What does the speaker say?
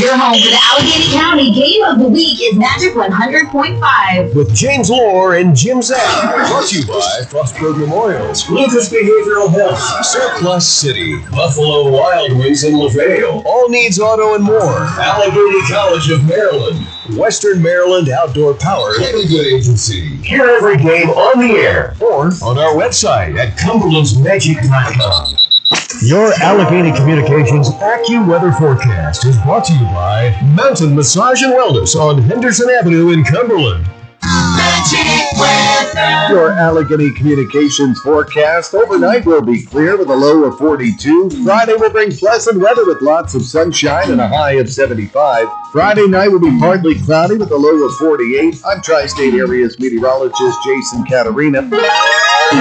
Your home for the Allegheny County Game of the Week is Magic 100.5. With James Lore and Jim Zach. Brought to you by Frostburg Memorials, Lucas Behavioral Health, Surplus City, Buffalo Wild Wings in LaVale, All Needs Auto and more, Allegheny College of Maryland, Western Maryland Outdoor Power, Really Good Agency. Hear every game on the air or on our website at cumberlandsmagic.com. Your Allegheny Communications AccuWeather forecast is brought to you by Mountain Massage and Wellness on Henderson Avenue in Cumberland. Magic Weather. Your Allegheny Communications forecast overnight will be clear with a low of 42. Friday will bring pleasant weather with lots of sunshine and a high of 75. Friday night will be partly cloudy with a low of 48. I'm Tri-State Area's meteorologist Jason Caterina.